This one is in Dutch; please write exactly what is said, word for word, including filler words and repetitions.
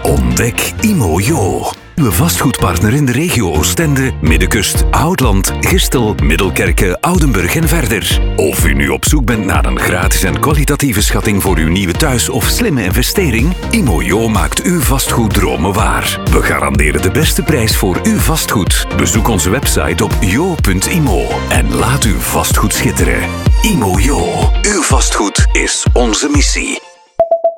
Ontdek Imojo. Uw vastgoedpartner in de regio Oostende, Middenkust, Houtland, Gistel, Middelkerke, Oudenburg en verder. Of u nu op zoek bent naar een gratis en kwalitatieve schatting voor uw nieuwe thuis of slimme investering, Imojo maakt uw vastgoeddromen waar. We garanderen de beste prijs voor uw vastgoed. Bezoek onze website op jo punt imo en laat uw vastgoed schitteren. Imojo. Uw vastgoed is onze missie.